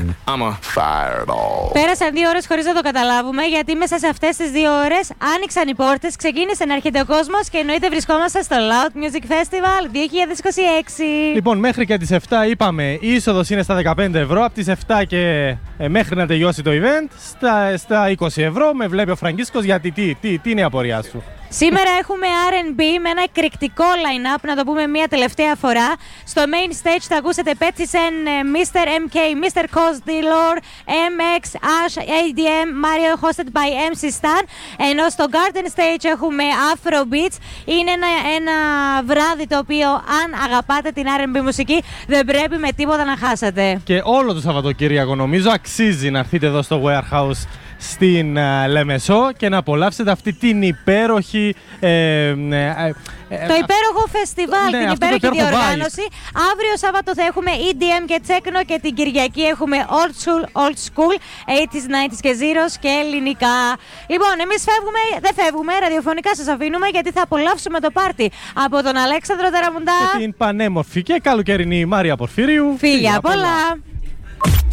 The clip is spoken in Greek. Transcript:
I'm a fireball. Πέρασαν 2 ώρες χωρίς να το καταλάβουμε, γιατί μέσα σε αυτές τις 2 ώρες άνοιξαν οι πόρτες, ξεκίνησε να έρχεται ο κόσμος και εννοείται βρισκόμαστε στο Loud Music Festival 2026. Λοιπόν, μέχρι και τις 7 είπαμε, η είσοδος είναι στα 15 ευρώ. Από τις 7 και μέχρι να τελειώσει το event, στα 20 ευρώ. Με βλέπει ο Φραγκίσκος, γιατί τι είναι η απορία σου? Σήμερα έχουμε R&B με ένα εκρηκτικό line-up, να το πούμε μια τελευταία φορά. Στο main stage θα ακούσετε Petsy Sen, Mr. MK, Mr. Cos Dilor, MX, Ash, ADM, Mario, hosted by MC Stan. Ενώ στο Garden Stage έχουμε Afro Beats. Είναι ένα βράδυ το οποίο, αν αγαπάτε την R&B μουσική, δεν πρέπει με τίποτα να χάσετε. Και όλο το Σαββατοκύριακο νομίζω αξίζει να έρθετε εδώ στο Warehouse στην Λεμεσό και να απολαύσετε αυτή την υπέροχη το υπέροχο φεστιβάλ, την υπέροχη διοργάνωση. Αύριο Σάββατο θα έχουμε EDM και Techno και την Κυριακή έχουμε Old School, 80s, 90s και Zeros και ελληνικά. Λοιπόν, εμείς δεν φεύγουμε, ραδιοφωνικά σας αφήνουμε, γιατί θα απολαύσουμε το πάρτι από τον Αλέξανδρο Ταραμουντά και την πανέμορφη και καλοκαιρινή Μάρια Πορφύριου. Φίλια πολλά!